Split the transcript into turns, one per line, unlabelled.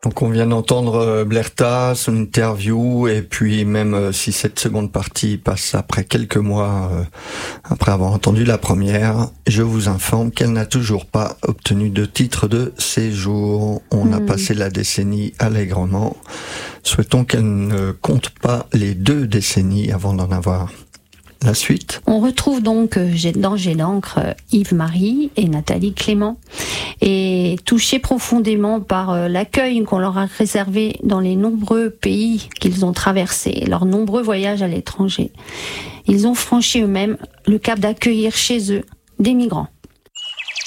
Donc on vient d'entendre Blerta, son interview, et puis même si cette seconde partie passe après quelques mois, après avoir entendu la première, je vous informe qu'elle n'a toujours pas obtenu de titre de séjour. On a passé la décennie allègrement. Souhaitons qu'elle ne compte pas les 2 décennies avant d'en avoir. La suite.
On retrouve donc dans Jet d'encre Yves-Marie et Nathalie Clément. Et touchés profondément par l'accueil qu'on leur a réservé dans les nombreux pays qu'ils ont traversés, leurs nombreux voyages à l'étranger, ils ont franchi eux-mêmes le cap d'accueillir chez eux des migrants.